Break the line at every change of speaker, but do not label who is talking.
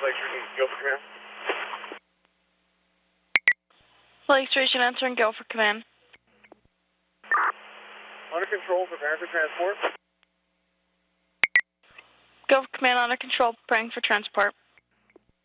Go for command.
Lake Station answering, go for command.
Under control, preparing for transport.
Go for command, under control, preparing for transport.